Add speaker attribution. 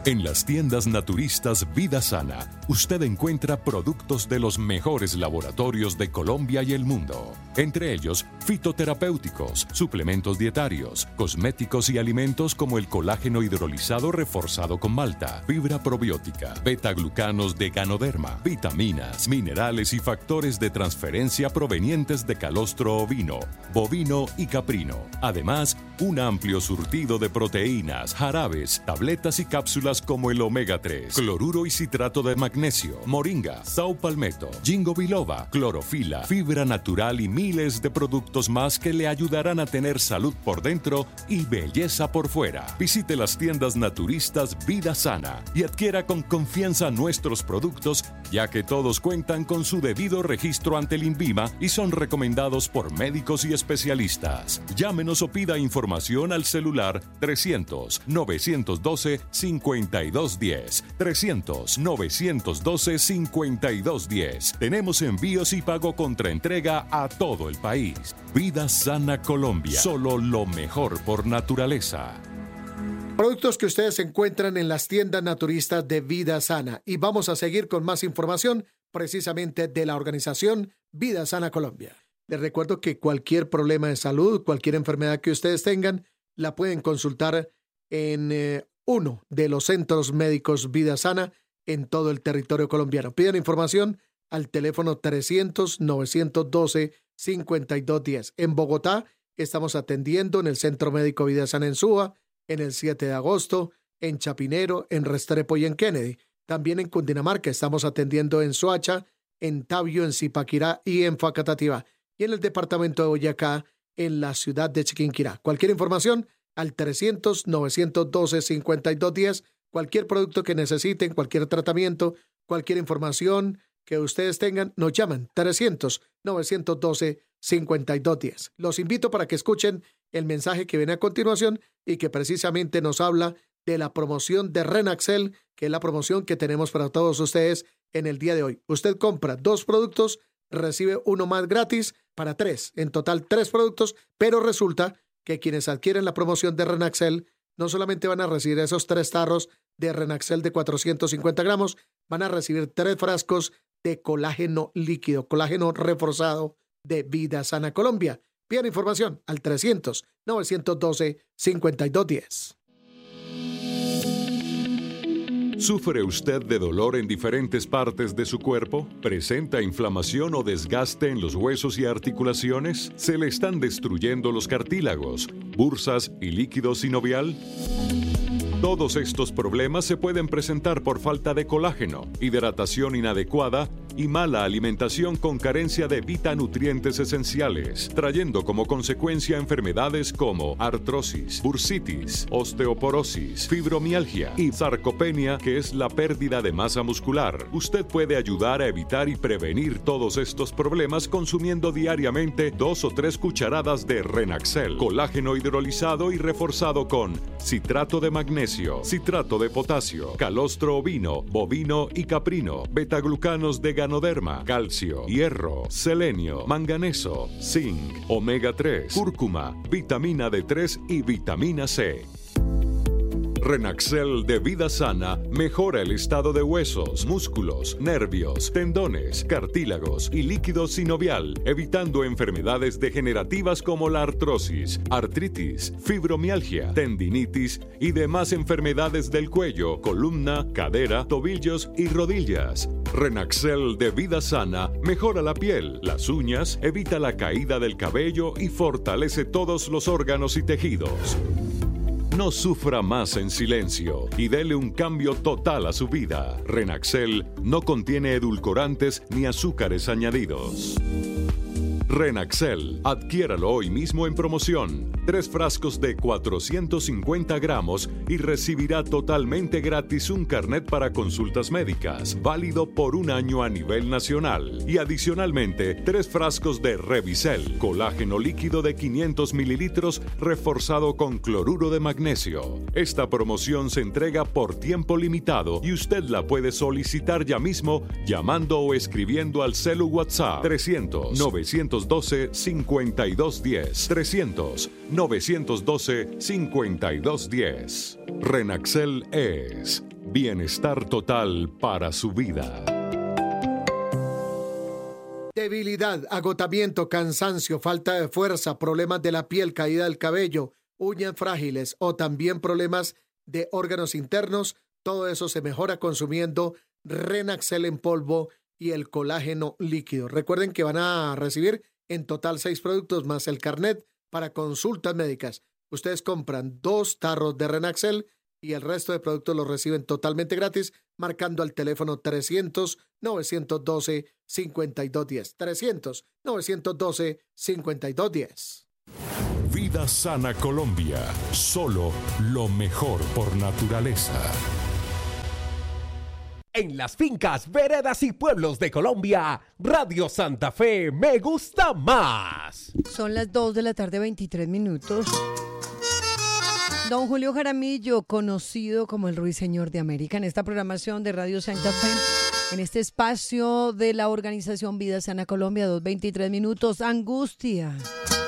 Speaker 1: En las tiendas naturistas Vida Sana, usted encuentra productos de los mejores laboratorios de Colombia y el mundo. Entre ellos, fitoterapéuticos, suplementos dietarios, cosméticos y alimentos como el colágeno hidrolizado reforzado con malta, fibra probiótica, beta-glucanos de Ganoderma, vitaminas, minerales y factores de transferencia provenientes de calostro ovino, bovino y caprino. Además, un amplio surtido de proteínas, jarabes, tabletas y cápsulas como el omega 3, cloruro y citrato de magnesio, moringa, saupalmeto, ginkgo biloba, clorofila, fibra natural y miles de productos más que le ayudarán a tener salud por dentro y belleza por fuera. Visite las tiendas naturistas Vida Sana y adquiera con confianza nuestros productos, ya que todos cuentan con su debido registro ante el INVIMA y son recomendados por médicos y especialistas. Llámenos o pida información al celular 300-912-5210. 300-912-5210. Tenemos envíos y pago contra entrega a todo el país. Vida Sana Colombia. Solo lo mejor por naturaleza.
Speaker 2: Productos que ustedes encuentran en las tiendas naturistas de Vida Sana. Y vamos a seguir con más información precisamente de la organización Vida Sana Colombia. Les recuerdo que cualquier problema de salud, cualquier enfermedad que ustedes tengan, la pueden consultar en uno de los centros médicos Vida Sana en todo el territorio colombiano. Pidan información al teléfono 300-912-5210. En Bogotá estamos atendiendo en el Centro Médico Vida Sana en Suba, en el 7 de agosto, en Chapinero, en Restrepo y en Kennedy. También en Cundinamarca estamos atendiendo en Soacha, en Tabio, en Zipaquirá y en Facatativá. Y en el departamento de Boyacá, en la ciudad de Chiquinquirá. Cualquier información al 300-912-5210. Cualquier producto que necesiten, cualquier tratamiento, cualquier información que ustedes tengan, nos llaman 300-912-5210. Los invito para que escuchen el mensaje que viene a continuación y que precisamente nos habla de la promoción de Renaxel, que es la promoción que tenemos para todos ustedes en el día de hoy. Usted compra 2 productos, recibe uno más gratis para 3. En total 3 productos, pero resulta que quienes adquieren la promoción de Renaxel no solamente van a recibir esos 3 tarros de Renaxel de 450 gramos, van a recibir 3 frascos de colágeno líquido, colágeno reforzado de Vida Sana Colombia. Pidan información al 300-912-5210.
Speaker 1: ¿Sufre usted de dolor en diferentes partes de su cuerpo? ¿Presenta inflamación o desgaste en los huesos y articulaciones? ¿Se le están destruyendo los cartílagos, bursas y líquido sinovial? Todos estos problemas se pueden presentar por falta de colágeno, hidratación inadecuada y mala alimentación con carencia de vitanutrientes esenciales, trayendo como consecuencia enfermedades como artrosis, bursitis, osteoporosis, fibromialgia y sarcopenia, que es la pérdida de masa muscular. Usted puede ayudar a evitar y prevenir todos estos problemas consumiendo diariamente 2 o 3 cucharadas de Renaxel, colágeno hidrolizado y reforzado con citrato de magnesio, citrato de potasio, calostro ovino, bovino y caprino, betaglucanos de Ganoderma, calcio, hierro, selenio, manganeso, zinc, omega 3, cúrcuma, vitamina D3 y vitamina C. Renaxel de Vida Sana mejora el estado de huesos, músculos, nervios, tendones, cartílagos y líquido sinovial, evitando enfermedades degenerativas como la artrosis, artritis, fibromialgia, tendinitis y demás enfermedades del cuello, columna, cadera, tobillos y rodillas. Renaxel de Vida Sana mejora la piel, las uñas, evita la caída del cabello y fortalece todos los órganos y tejidos. No sufra más en silencio y dele un cambio total a su vida. Renaxel no contiene edulcorantes ni azúcares añadidos. Renaxel, adquiéralo hoy mismo en promoción. 3 frascos de 450 gramos y recibirá totalmente gratis un carnet para consultas médicas, válido por 1 año a nivel nacional. Y adicionalmente, 3 frascos de Revisel, colágeno líquido de 500 mililitros reforzado con cloruro de magnesio. Esta promoción se entrega por tiempo limitado y usted la puede solicitar ya mismo llamando o escribiendo al celu WhatsApp 300-912-5210. 300-912-5210. Renaxel es Bienestar total para su vida.
Speaker 2: Debilidad, agotamiento, cansancio, falta de fuerza, problemas de la piel, caída del cabello, uñas frágiles o también problemas de órganos internos, todo eso se mejora consumiendo Renaxel en polvo y el colágeno líquido. Recuerden que van a recibir en total 6 productos más el carnet para consultas médicas. Ustedes compran 2 tarros de Renaxel y el resto de productos los reciben totalmente gratis marcando al teléfono 300-912-5210. 300-912-5210.
Speaker 1: Vida Sana Colombia. Solo lo mejor por naturaleza.
Speaker 3: En las fincas, veredas y pueblos de Colombia, Radio Santa Fe me gusta más.
Speaker 4: Son las 2 de la tarde, 23 minutos. Don Julio Jaramillo, conocido como el Ruiseñor de América, en esta programación de Radio Santa Fe, en este espacio de la organización Vida Sana Colombia, 2:23 minutos. Angustia.